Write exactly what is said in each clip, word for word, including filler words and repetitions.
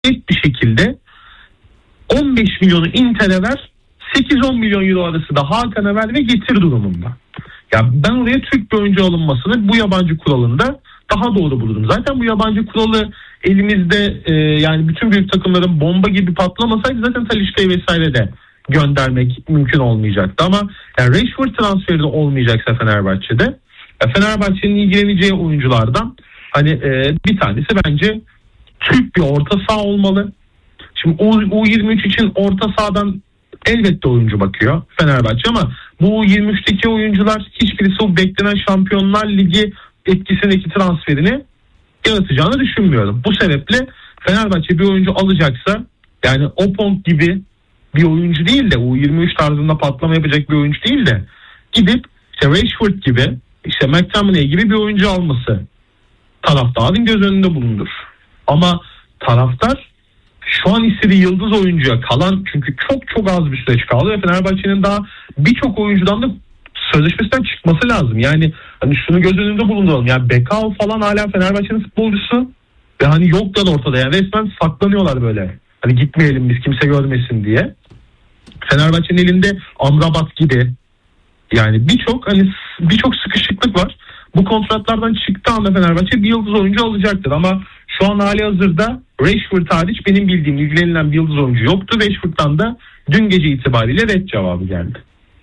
net bir şekilde on beş milyonu Inter'e ver, sekiz on milyon euro arası da Hakan'a ver ve getir durumunda. Ya ben oraya Türk bir oyuncu alınmasını bu yabancı kuralında daha doğru bulurum. Zaten bu yabancı kuralı elimizde e, yani bütün büyük takımların bomba gibi patlamasaydı zaten Talisca'yı vesaire de göndermek mümkün olmayacaktı. Ama yani Rashford transferi de olmayacaksa Fenerbahçe'de ya Fenerbahçe'nin ilgileneceği oyunculardan hani e, bir tanesi bence Türk bir orta saha olmalı. Şimdi U yirmi üç için orta sahadan elbette oyuncu bakıyor Fenerbahçe ama bu U yirmi üçteki oyuncular hiçbirisi o beklenen Şampiyonlar Ligi etkisindeki transferini yaratacağını düşünmüyorum. Bu sebeple Fenerbahçe bir oyuncu alacaksa yani Opong gibi bir oyuncu değil de U yirmi üç tarzında patlama yapacak bir oyuncu değil de gidip işte Rashford gibi işte McTominay gibi bir oyuncu alması taraftarın göz önünde bulundur. Ama taraftar şu an istediği yıldız oyuncuya kalan çünkü çok çok az bir süreç kaldı ve Fenerbahçe'nin daha birçok oyuncudan da sözleşmesinden çıkması lazım. Yani hani şunu göz önünde bulunduralım. Yani Bekao falan hala Fenerbahçe'nin futbolcusu ve hani yoklar ortada. Yani resmen saklanıyorlar böyle. Hani gitmeyelim biz kimse görmesin diye. Fenerbahçe'nin elinde Amrabat gibi yani birçok hani birçok sıkışıklık var. Bu kontratlardan çıktığı anda Fenerbahçe bir yıldız oyuncu alacaktır ama şu an hali hazırda Rashford hariç benim bildiğim ilgilenilen bir yıldız oyuncu yoktu. Rashford'dan da dün gece itibariyle red cevabı geldi.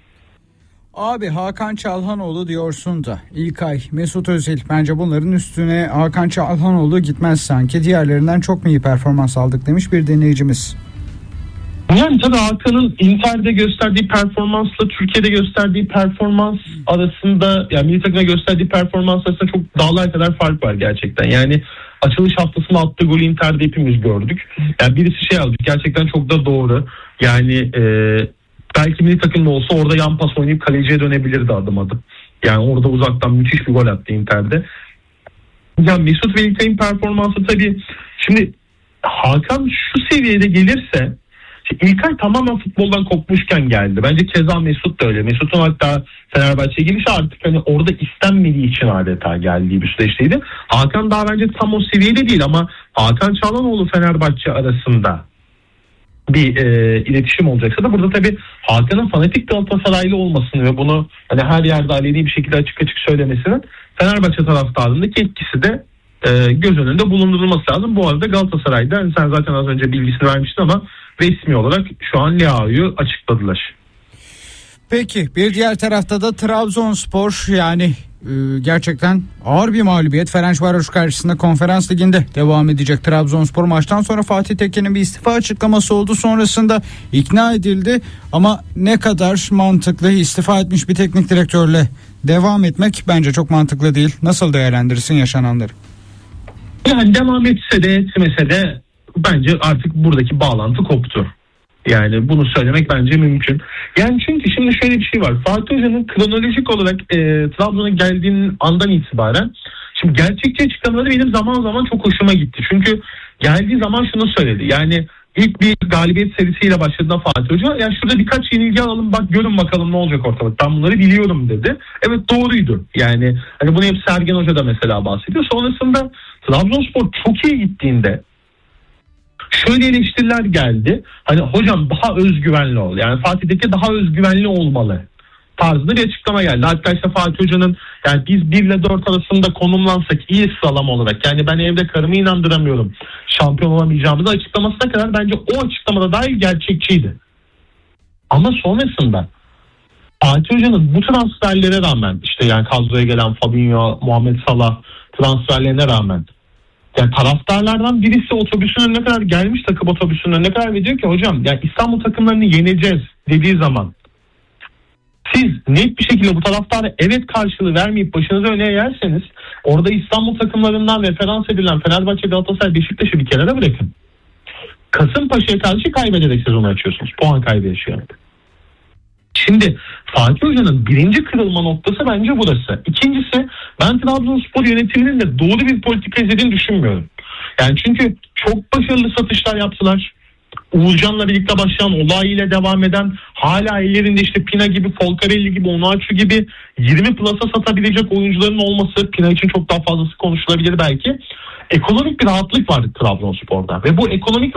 Abi Hakan Çalhanoğlu diyorsun da İlkay, Mesut Özil bence bunların üstüne Hakan Çalhanoğlu gitmez sanki. Diğerlerinden çok mu iyi performans aldık demiş bir dinleyicimiz. Yani tabii Hakan'ın Inter'de gösterdiği performansla Türkiye'de gösterdiği performans arasında yani milli takımda gösterdiği performans arasında çok dağlar kadar fark var gerçekten. Yani açılış haftasında attığı golü Inter'de hepimiz gördük. Yani birisi şey aldı gerçekten çok da doğru. Yani e, belki milli takımda olsa orada yan pas oynayıp kaleciye dönebilirdi adım adım. Yani orada uzaktan müthiş bir gol attı Inter'de. Yani Mesut ve İlkay'ın performansı tabii şimdi Hakan şu seviyede gelirse İlkay tamamen futboldan kopmuşken geldi. Bence keza Mesut da öyle. Mesut'un hatta Fenerbahçe'ye gelişi artık hani orada istenmediği için adeta geldiği bir süreçteydi. Hakan daha bence tam o seviyede değil ama Hakan Çalhanoğlu Fenerbahçe arasında bir e, iletişim olacaksa da burada tabii Hakan'ın fanatik Galatasaraylı olmasını ve bunu hani her yerde aleni bir şekilde açık açık söylemesinin Fenerbahçe taraftarındaki etkisi de e, göz önünde bulundurulması lazım. Bu arada Galatasaray'da hani sen zaten az önce bilgisini vermiştin ama resmi olarak şu an Leao'yu açıkladılar. Peki bir diğer tarafta da Trabzonspor yani e, gerçekten ağır bir mağlubiyet. Ferencvaroş karşısında Konferans Ligi'nde devam edecek Trabzonspor. Maçtan sonra Fatih Tekke'nin bir istifa açıklaması oldu. Sonrasında ikna edildi ama ne kadar mantıklı istifa etmiş bir teknik direktörle devam etmek bence çok mantıklı değil. Nasıl değerlendirirsin yaşananları? Yani devam etse de etmese de bence artık buradaki bağlantı koptu. Yani bunu söylemek bence mümkün. Yani çünkü şimdi şöyle bir şey var. Fatih Hoca'nın kronolojik olarak e, Trabzon'a geldiğinin andan itibaren şimdi gerçekçi açıklamaları benim zaman zaman çok hoşuma gitti. Çünkü geldiği zaman şunu söyledi. Yani ilk bir galibiyet serisiyle başladığında Fatih Hoca yani şurada birkaç yenilgi alalım bak görün bakalım ne olacak ortalık. Ben bunları biliyorum dedi. Evet doğruydu. Yani hani bunu hep Sergen Hoca da mesela bahsediyor. Sonrasında Trabzonspor çok iyi gittiğinde şöyle eleştiriler geldi. Hani hocam daha özgüvenli ol. Yani Fatih'teki daha özgüvenli olmalı tarzında bir açıklama geldi. Hatta işte Fatih Hoca'nın yani biz bir ile dört arasında konumlansak iyi sıralama olarak yani ben evde karımı inandıramıyorum şampiyon olamayacağımızı açıklamasına kadar bence o açıklamada dair gerçekçiydi. Ama sonrasında Fatih Hoca'nın bu transferlere rağmen işte yani kadroya gelen Fabinho, Muhammed Salah transferlerine rağmen yani taraftarlardan birisi otobüsün önüne kadar gelmiş takım otobüsünün önüne kadar ve diyor ki hocam yani İstanbul takımlarını yeneceğiz dediği zaman siz net bir şekilde bu taraftara evet karşılığı vermeyip başınızı öne eğerseniz orada İstanbul takımlarından referans edilen Fenerbahçe, Galatasaray, Beşiktaş'ı bir kenara bırakın. Kasımpaşa'ya karşı kaybederek sezonu açıyorsunuz. Puan kaybı yaşayarak. Şimdi Fatih Hoca'nın birinci kırılma noktası bence burası. İkincisi ben Trabzonspor yönetiminin de doğru bir politika izlediğini düşünmüyorum. Yani çünkü çok başarılı satışlar yaptılar. Uğurcan'la birlikte başlayan olay ile devam eden hala ellerinde işte Pina gibi, Folcarelli gibi, Onaçu gibi yirmi plasa satabilecek oyuncuların olması Pina için çok daha fazlası konuşulabilir belki. ekonomik bir rahatlık var Trabzonspor'da ve bu ekonomik